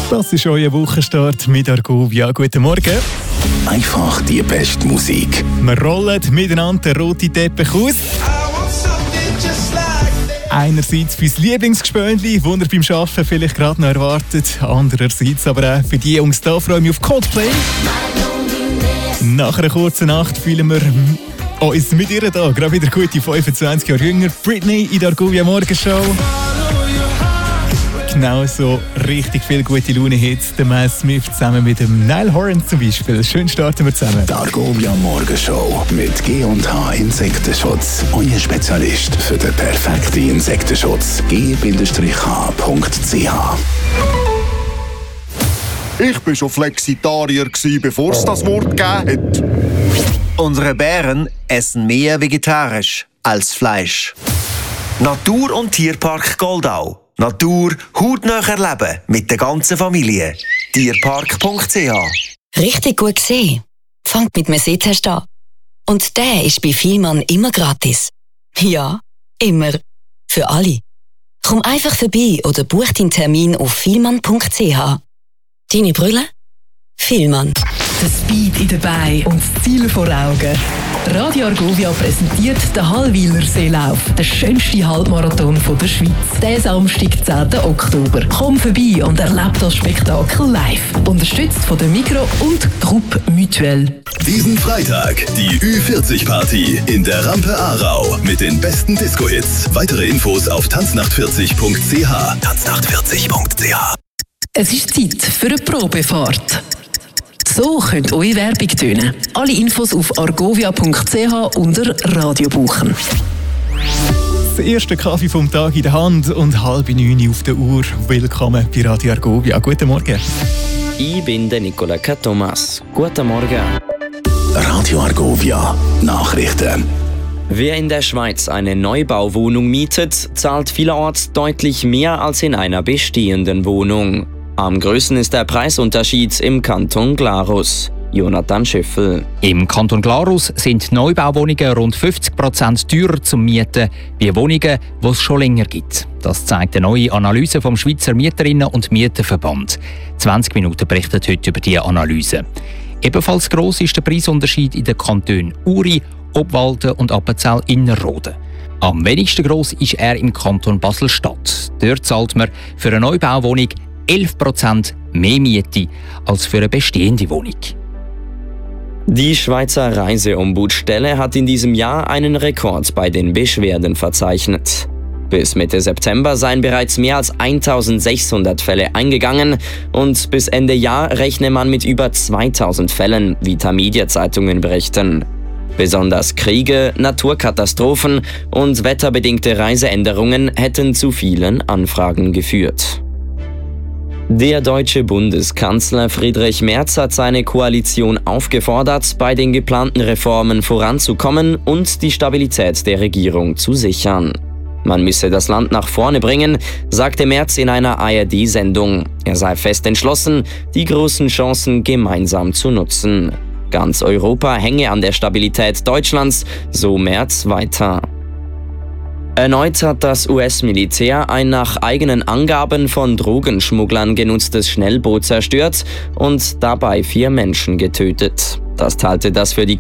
Das ist euer Wochenstart mit Argovia. Guten Morgen. Einfach die beste Musik. Wir rollen miteinander den roten Teppich aus. Einerseits fürs Lieblingsgespönli, das ihr beim Arbeiten vielleicht gerade noch erwartet. Andererseits aber auch für die Jungs da freue ich mich auf Coldplay. Nach einer kurzen Nacht fühlen wir uns mit ihr da. Gerade wieder gute 25 Jahre jünger. Britney in der Argovia Morgenshow. Genauso richtig viel gute Laune-Hits. Der Miles Smith zusammen mit dem Niall Horan zum Beispiel. Schön starten wir zusammen. Die Argovia Morgenshow mit G&H Insektenschutz. Euer Spezialist für den perfekten Insektenschutz. g-h.ch. Ich war schon Flexitarier, bevor es das Wort gegeben hat. Unsere Bären essen mehr vegetarisch als Fleisch. Natur- und Tierpark Goldau. Natur hautnah erleben mit der ganzen Familie. Tierpark.ch. Richtig gut gesehen. Fangt mit einem Sitzhest an. Und der ist bei Vielmann immer gratis. Ja, immer. Für alle. Komm einfach vorbei oder buch deinen Termin auf vielmann.ch. Deine Brille? Vielmann. Der Speed in den Beinen und das Ziel vor Augen. Radio Argovia präsentiert den Hallwiler Seelauf, der schönste Halbmarathon der Schweiz. Der Samstag, 10. Oktober. Komm vorbei und erlebe das Spektakel live. Unterstützt von der Migros und Groupe Mutuelle. Diesen Freitag die Ü40-Party in der Rampe Aarau mit den besten Disco-Hits. Weitere Infos auf tanznacht40.ch. Tanznacht40.ch. Es ist Zeit für eine Probefahrt. So könnt eure Werbung tönen. Alle Infos auf argovia.ch unter Radio buchen. Der erste Kaffee vom Tag in der Hand und 8:30 auf der Uhr. Willkommen bei Radio Argovia. Guten Morgen. Ich bin der Nicola Thomas. Guten Morgen. Radio Argovia Nachrichten. Wer in der Schweiz eine Neubauwohnung mietet, zahlt vielerorts deutlich mehr als in einer bestehenden Wohnung. Am größten ist der Preisunterschied im Kanton Glarus. Jonathan Schöffel. Im Kanton Glarus sind Neubauwohnungen rund 50% teurer zum Mieten wie Wohnungen, die es schon länger gibt. Das zeigt eine neue Analyse vom Schweizer Mieterinnen- und Mieterverband. 20 Minuten berichtet heute über diese Analyse. Ebenfalls gross ist der Preisunterschied in den Kantonen Uri, Obwalden und Appenzell-Innerrhoden. Am wenigsten gross ist er im Kanton Basel-Stadt. Dort zahlt man für eine Neubauwohnung 11% mehr Miete als für eine bestehende Wohnung. Die Schweizer Reiseombudsstelle hat in diesem Jahr einen Rekord bei den Beschwerden verzeichnet. Bis Mitte September seien bereits mehr als 1600 Fälle eingegangen und bis Ende Jahr rechne man mit über 2000 Fällen, wie Tamedia-Zeitungen berichten. Besonders Kriege, Naturkatastrophen und wetterbedingte Reiseänderungen hätten zu vielen Anfragen geführt. Der deutsche Bundeskanzler Friedrich Merz hat seine Koalition aufgefordert, bei den geplanten Reformen voranzukommen und die Stabilität der Regierung zu sichern. Man müsse das Land nach vorne bringen, sagte Merz in einer ARD-Sendung. Er sei fest entschlossen, die großen Chancen gemeinsam zu nutzen. Ganz Europa hänge an der Stabilität Deutschlands, so Merz weiter. Erneut hat das US-Militär ein nach eigenen Angaben von Drogenschmugglern genutztes Schnellboot zerstört und dabei 4 Menschen getötet. Das teilte das für die